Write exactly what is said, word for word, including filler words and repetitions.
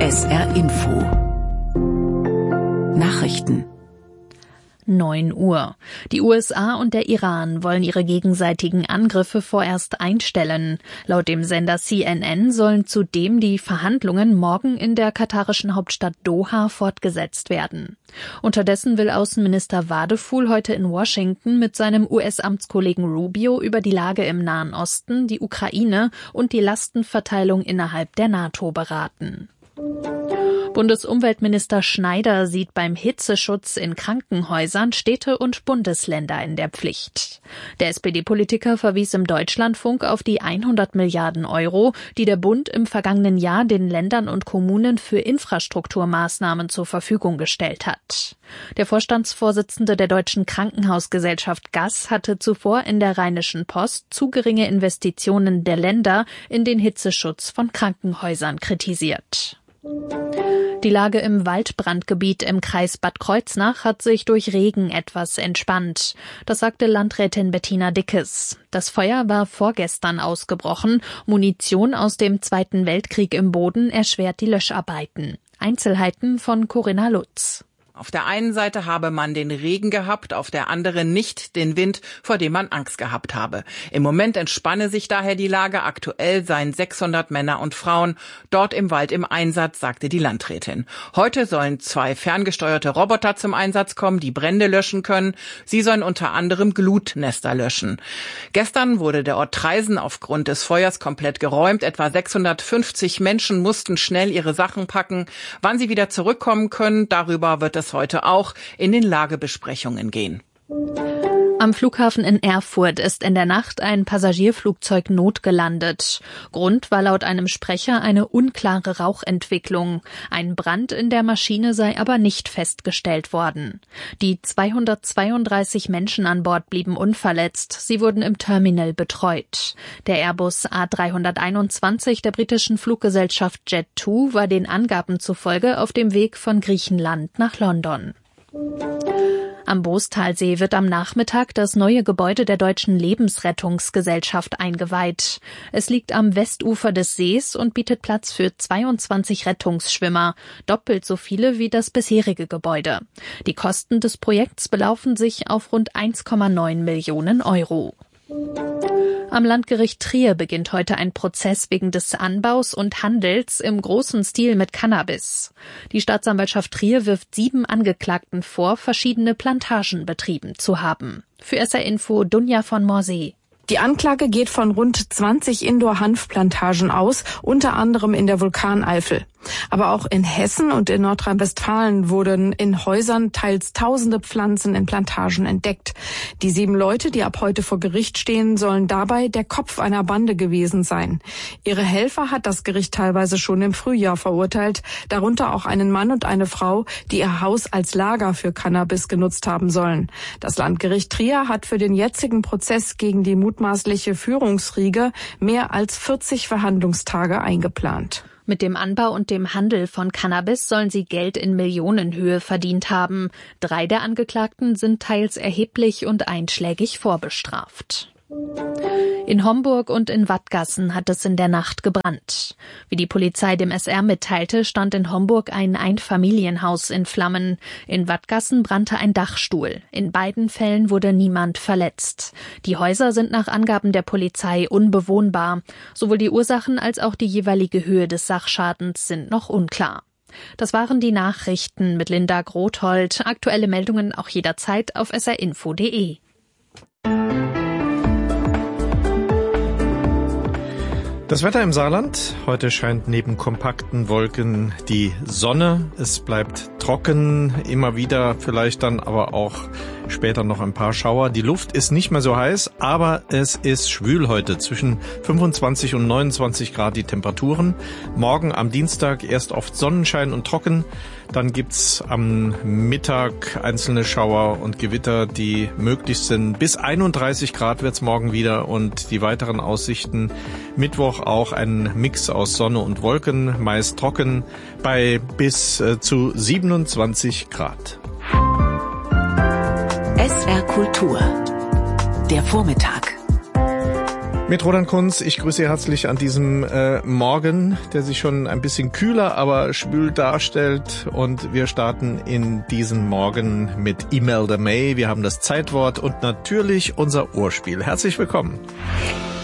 S R Info Nachrichten neun Uhr. Die U S A und der Iran wollen ihre gegenseitigen Angriffe vorerst einstellen. Laut dem Sender C N N sollen zudem die Verhandlungen morgen in der katarischen Hauptstadt Doha fortgesetzt werden. Unterdessen will Außenminister Wadephul heute in Washington mit seinem U S-Amtskollegen Rubio über die Lage im Nahen Osten, die Ukraine und die Lastenverteilung innerhalb der NATO beraten. Bundesumweltminister Schneider sieht beim Hitzeschutz in Krankenhäusern Städte und Bundesländer in der Pflicht. Der S P D-Politiker verwies im Deutschlandfunk auf die hundert Milliarden Euro, die der Bund im vergangenen Jahr den Ländern und Kommunen für Infrastrukturmaßnahmen zur Verfügung gestellt hat. Der Vorstandsvorsitzende der Deutschen Krankenhausgesellschaft G A S hatte zuvor in der Rheinischen Post zu geringe Investitionen der Länder in den Hitzeschutz von Krankenhäusern kritisiert. Die Lage im Waldbrandgebiet im Kreis Bad Kreuznach hat sich durch Regen etwas entspannt. Das sagte Landrätin Bettina Dickes. Das Feuer war vorgestern ausgebrochen. Munition aus dem Zweiten Weltkrieg im Boden erschwert die Löscharbeiten. Einzelheiten von Corinna Lutz. Auf der einen Seite habe man den Regen gehabt, auf der anderen nicht den Wind, vor dem man Angst gehabt habe. Im Moment entspanne sich daher die Lage. Aktuell seien sechshundert Männer und Frauen dort im Wald im Einsatz, sagte die Landrätin. Heute sollen zwei ferngesteuerte Roboter zum Einsatz kommen, die Brände löschen können. Sie sollen unter anderem Glutnester löschen. Gestern wurde der Ort Traisen aufgrund des Feuers komplett geräumt. Etwa sechshundertfünfzig Menschen mussten schnell ihre Sachen packen. Wann sie wieder zurückkommen können, darüber wird es heute auch in den Lagebesprechungen gehen. Am Flughafen in Erfurt ist in der Nacht ein Passagierflugzeug notgelandet. Grund war laut einem Sprecher eine unklare Rauchentwicklung. Ein Brand in der Maschine sei aber nicht festgestellt worden. Die zweihundertzweiunddreißig Menschen an Bord blieben unverletzt. Sie wurden im Terminal betreut. Der Airbus A dreihunderteinundzwanzig der britischen Fluggesellschaft Jet zwei war den Angaben zufolge auf dem Weg von Griechenland nach London. Am Boostalsee wird am Nachmittag das neue Gebäude der Deutschen Lebensrettungsgesellschaft eingeweiht. Es liegt am Westufer des Sees und bietet Platz für zweiundzwanzig Rettungsschwimmer, doppelt so viele wie das bisherige Gebäude. Die Kosten des Projekts belaufen sich auf rund eins Komma neun Millionen Euro. Am Landgericht Trier beginnt heute ein Prozess wegen des Anbaus und Handels im großen Stil mit Cannabis. Die Staatsanwaltschaft Trier wirft sieben Angeklagten vor, verschiedene Plantagen betrieben zu haben. Für S R Info Dunja von Morsee. Die Anklage geht von rund zwanzig Indoor-Hanfplantagen aus, unter anderem in der Vulkaneifel. Aber auch in Hessen und in Nordrhein-Westfalen wurden in Häusern teils tausende Pflanzen in Plantagen entdeckt. Die sieben Leute, die ab heute vor Gericht stehen, sollen dabei der Kopf einer Bande gewesen sein. Ihre Helfer hat das Gericht teilweise schon im Frühjahr verurteilt, darunter auch einen Mann und eine Frau, die ihr Haus als Lager für Cannabis genutzt haben sollen. Das Landgericht Trier hat für den jetzigen Prozess gegen die mutmaßliche Führungsriege mehr als vierzig Verhandlungstage eingeplant. Mit dem Anbau und dem Handel von Cannabis sollen sie Geld in Millionenhöhe verdient haben. Drei der Angeklagten sind teils erheblich und einschlägig vorbestraft. In Homburg und in Wadgassen hat es in der Nacht gebrannt. Wie die Polizei dem S R mitteilte, stand in Homburg ein Einfamilienhaus in Flammen. In Wadgassen brannte ein Dachstuhl. In beiden Fällen wurde niemand verletzt. Die Häuser sind nach Angaben der Polizei unbewohnbar. Sowohl die Ursachen als auch die jeweilige Höhe des Sachschadens sind noch unklar. Das waren die Nachrichten mit Linda Grothold. Aktuelle Meldungen auch jederzeit auf s r info punkt d e. Das Wetter im Saarland. Heute scheint neben kompakten Wolken die Sonne. Es bleibt trocken, immer wieder vielleicht dann aber auch später noch ein paar Schauer. Die Luft ist nicht mehr so heiß, aber es ist schwül heute. Zwischen fünfundzwanzig und neunundzwanzig Grad die Temperaturen. Morgen am Dienstag erst oft Sonnenschein und trocken. Dann gibt's am Mittag einzelne Schauer und Gewitter, die möglich sind. Bis einunddreißig Grad wird's morgen wieder und die weiteren Aussichten. Mittwoch auch ein Mix aus Sonne und Wolken, meist trocken, bei bis äh, zu siebenundzwanzig Grad. S R Kultur. Der Vormittag. Mit Roland Kunz, ich grüße Sie herzlich an diesem äh, Morgen, der sich schon ein bisschen kühler, aber schwül darstellt. Und wir starten in diesen Morgen mit Imelda May. Wir haben das Zeitwort und natürlich unser Ohrspiel. Herzlich willkommen.